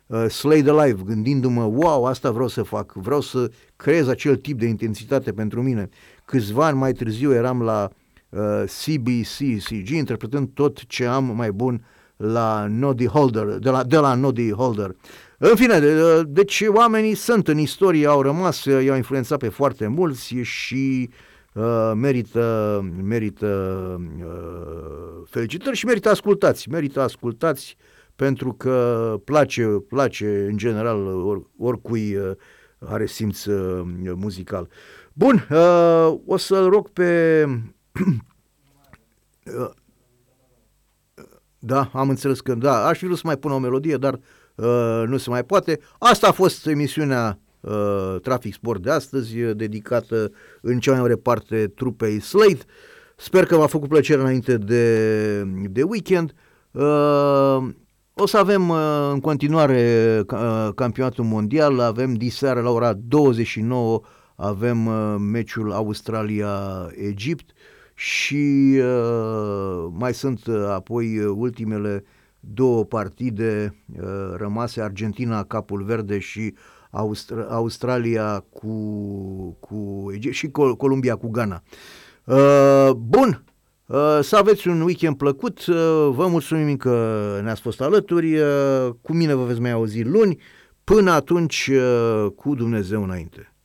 Slayed Alive, gândindu-mă, wow, asta vreau să fac, vreau să creez acel tip de intensitate pentru mine. Câțiva ani mai târziu eram la CG, interpretând tot ce am mai bun la Noddy Holder, de la Noddy Holder. În fine, deci oamenii sunt în istorie, au rămas, i-au influențat pe foarte mulți și merită felicitări și merită ascultați pentru că place în general oricui are simț muzical. Bun, o să-l rog pe... Da, am înțeles că da, aș fi vrut să mai pun o melodie, dar nu se mai poate. Asta a fost emisiunea Trafic Sport de astăzi, dedicată în cea mai mare parte trupei Slade. Sper că v-a făcut plăcere înainte de weekend. O să avem în continuare campionatul mondial, avem diseară la ora 29, avem meciul Australia-Egipt și mai sunt apoi ultimele două partide rămase, Argentina, Capul Verde și Australia cu Egipt și Columbia cu Ghana. Bun, să aveți un weekend plăcut, vă mulțumim că ne-ați fost alături, cu mine vă veți mai auzi luni, până atunci cu Dumnezeu înainte.